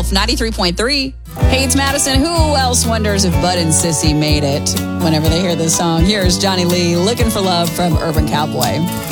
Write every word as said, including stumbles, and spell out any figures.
yourself. ninety-three point three. Hey, it's Madison. Who else wonders if Bud and Sissy made it whenever they hear this song? Here's Johnny Lee, Looking for Love from Urban Cowboy.